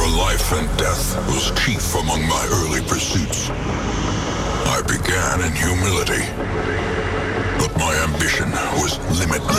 life and death was chief among my early pursuits. I began in humility, but my ambition was limitless.